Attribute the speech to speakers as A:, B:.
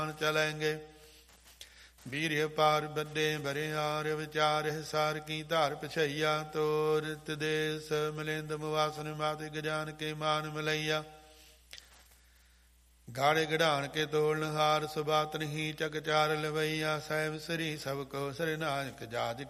A: ਚਲੈਂਗੇ। ਵੀਰਿ ਪਾਰ ਬੱਡੇ ਬਰਿਆਰ ਵਿਚਾਰ ਹਿਸਾਰ ਕੀ ਧਾਰ ਪਛਈਆ। ਤੋਰਿਤ ਦੇਸ ਮਿਲਿੰਦ ਮੁਵਾਸਨ ਮਾਤ ਗਜਾਨ ਕੇ ਮਾਨ ਮਲਈਆ। ਗਾੜੇ ਗੜਾਨ ਕੇ ਤੋਲਨ ਹਾਰ ਸੁਬਾਤ ਨਹੀਂ ਚਕ ਚਾਰ ਲਵਈਆ। ਸਹਿਬ ਸ੍ਰੀ ਸਭ ਕੋ ਸ੍ਰੀ ਨਾਨਕ ਜਾਜ